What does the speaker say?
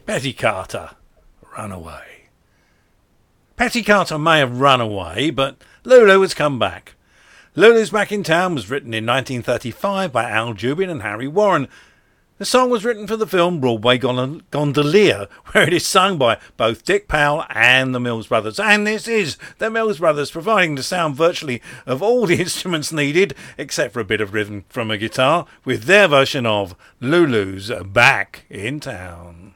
Betty Carter, Runaway. Betty Carter may have run away, but Lulu has come back. Lulu's Back in Town was written in 1935 by Al Jubin and Harry Warren. The song was written for the film Broadway Gondolier, where it is sung by both Dick Powell and the Mills Brothers. And this is the Mills Brothers providing the sound virtually of all the instruments needed, except for a bit of rhythm from a guitar, with their version of Lulu's Back in Town.